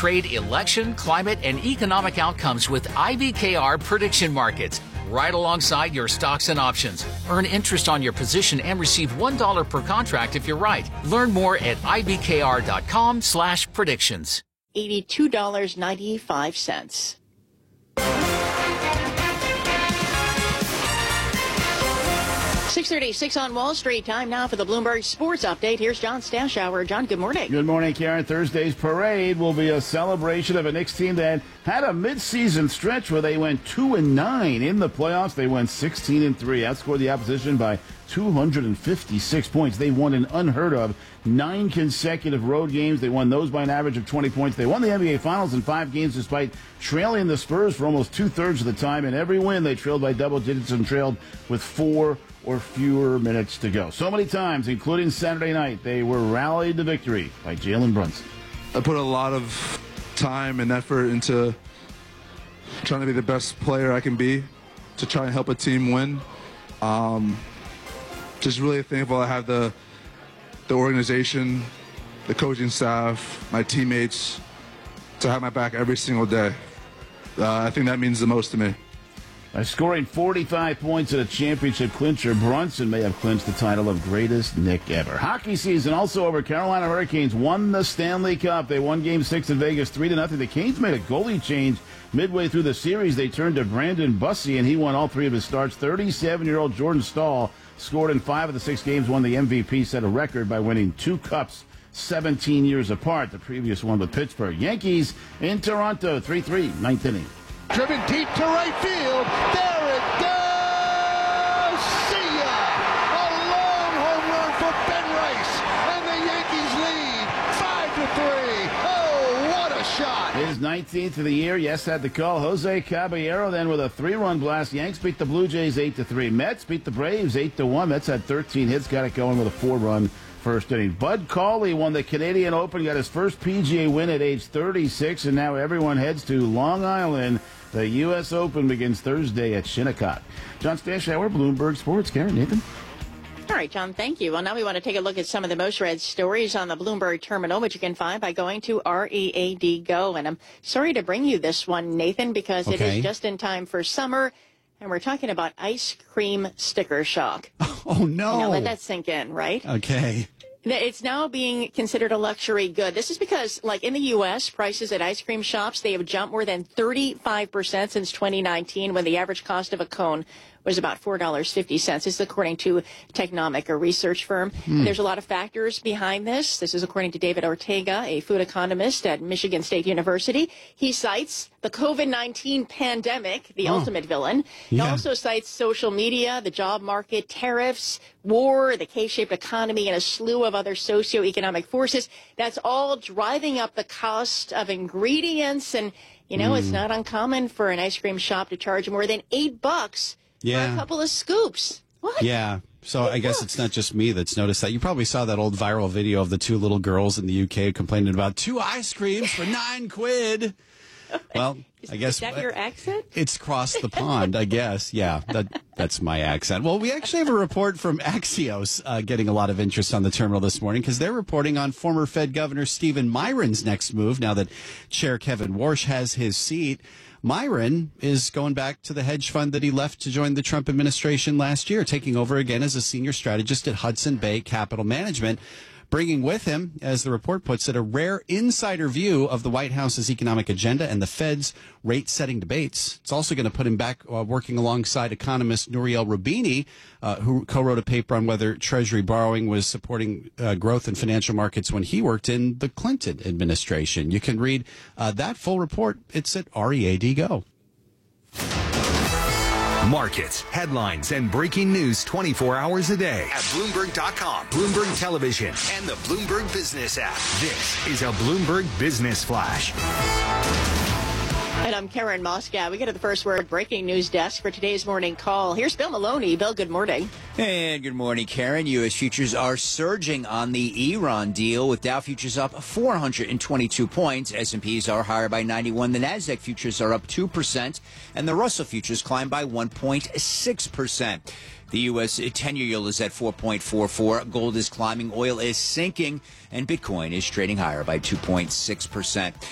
trade, election, climate, and economic outcomes with IBKR prediction markets. Right alongside your stocks and options. Earn interest on your position and receive $1 per contract if you're right. Learn more at ibkr.com/predictions. $82.95. 6:36 on Wall Street. Time now for the Bloomberg Sports Update. Here's John Stashower. John, good morning. Good morning, Karen. Thursday's parade will be a celebration of a Knicks team that had a midseason stretch where they went 2-9 in the playoffs. They went 16-3, outscored the opposition by 256 points. They won an unheard of 9 consecutive road games. They won those by an average of 20 points. They won the NBA Finals in 5 games despite trailing the Spurs for almost 2/3 of the time. In every win, they trailed by double digits and trailed with 4 or fewer minutes to go. So many times, including Saturday night, they were rallied to victory by Jalen Brunson. I put a lot of time and effort into trying to be the best player I can be to try and help a team win. Just really thankful I have the organization, the coaching staff, my teammates to have my back every single day. I think that means the most to me. By scoring 45 points in a championship clincher, Brunson may have clinched the title of greatest Knick ever. Hockey season also over. Carolina Hurricanes won the Stanley Cup. They won Game 6 in Vegas 3-0. The Canes made a goalie change midway through the series. They turned to Brandon Bussey, and he won all 3 of his starts. 37-year-old Jordan Staal scored in 5 of the 6 games, won the MVP, set a record by winning 2 cups 17 years apart. The previous one with Pittsburgh. Yankees in Toronto, 3-3, 9th inning. Driven deep to right field. There it goes. See ya! A long home run for Ben Rice, and the Yankees lead 5-3. Oh, what a shot! His 19th of the year. Yes, had the call. Jose Caballero then with a 3-run blast. Yanks beat the Blue Jays 8-3. Mets beat the Braves 8-1. Mets had 13 hits. Got it going with a 4-run first inning. Bud Cauley won the Canadian Open, got his first PGA win at age 36, and now everyone heads to Long Island. The U.S. Open begins Thursday at Shinnecock. John Stashower, Bloomberg Sports. Karen, Nathan. All right, John, thank you. Well, now we want to take a look at some of the most read stories on the Bloomberg terminal, which you can find by going to READ Go. And I'm sorry to bring you this one, Nathan, because it is just in time for summer. And we're talking about ice cream sticker shock. Oh, no. Now let that sink in, right? Okay. It's now being considered a luxury good. This is because, like in the U.S., prices at ice cream shops, they have jumped more than 35% since 2019, when the average cost of a cone was about $4.50. This is according to Technomic, a research firm. There's a lot of factors behind this. This is according to David Ortega, a food economist at Michigan State University. He cites the COVID-19 pandemic, the ultimate villain. He also cites social media, the job market, tariffs, war, the K-shaped economy, and a slew of other socioeconomic forces. That's all driving up the cost of ingredients. And, you know, it's not uncommon for an ice cream shop to charge more than $8 for a couple of scoops. What? Yeah. So I guess it's not just me that's noticed that. You probably saw that old viral video of the 2 little girls in the UK complaining about 2 ice creams for £9. Well, I guess is that your accent? It's across the pond, I guess. Yeah, that's my accent. Well, we actually have a report from Axios getting a lot of interest on the terminal this morning because they're reporting on former Fed Governor Stephen Miron's next move now that Chair Kevin Warsh has his seat. Miron is going back to the hedge fund that he left to join the Trump administration last year, taking over again as a senior strategist at Hudson Bay Capital Management, bringing with him, as the report puts it, a rare insider view of the White House's economic agenda and the Fed's rate-setting debates. It's also going to put him back working alongside economist Nouriel Roubini, who co-wrote a paper on whether Treasury borrowing was supporting growth in financial markets when he worked in the Clinton administration. You can read that full report. It's at READ Go. Markets, headlines, and breaking news 24 hours a day at Bloomberg.com, Bloomberg Television, and the Bloomberg Business app. This is a Bloomberg Business Flash. And I'm Karen Moscow. We go to the first word breaking news desk for today's morning call. Here's Bill Maloney. Bill, good morning. And good morning, Karen. U.S. futures are surging on the Iran deal, with Dow futures up 422 points. S&Ps are higher by 91. The Nasdaq futures are up 2%, and the Russell futures climbed by 1.6%. The U.S. 10-year yield is at 4.44. Gold is climbing, oil is sinking, and Bitcoin is trading higher by 2.6%.